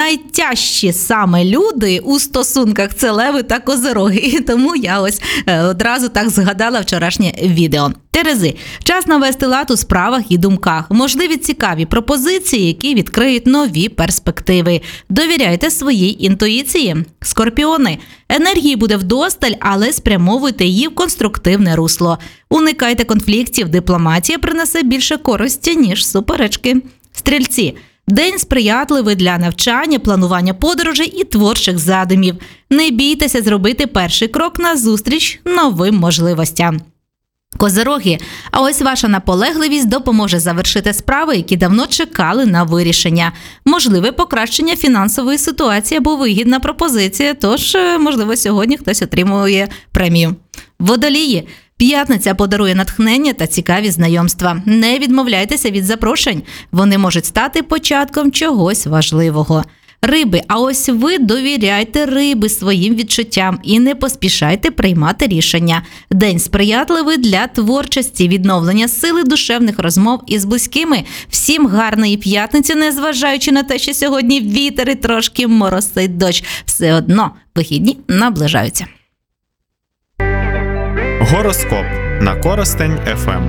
найтяжчі саме люди у стосунках – це леви та козироги. І тому я ось одразу так згадала вчорашнє відео. Терези. Час навести лад у справах і думках. Можливі цікаві пропозиції, які відкриють нові перспективи. Довіряйте своїй інтуїції. Скорпіони. Енергії буде вдосталь, але спрямовуйте її в конструктивне русло. Уникайте конфліктів, дипломатія принесе більше користі, ніж суперечки. Стрільці. День сприятливий для навчання, планування подорожей і творчих задумів. Не бійтеся зробити перший крок назустріч новим можливостям. Козироги. А ось ваша наполегливість допоможе завершити справи, які давно чекали на вирішення. Можливе покращення фінансової ситуації або вигідна пропозиція, тож, можливо, сьогодні хтось отримує премію. Водолії. П'ятниця подарує натхнення та цікаві знайомства. Не відмовляйтеся від запрошень. Вони можуть стати початком чогось важливого. Риби. А ось ви довіряйте, риби, своїм відчуттям і не поспішайте приймати рішення. День сприятливий для творчості, відновлення сили, душевних розмов із близькими. Всім гарної п'ятниці, незважаючи на те, що сьогодні вітер і трошки моросить дощ. Все одно вихідні наближаються. Гороскоп на Коростень ФМ.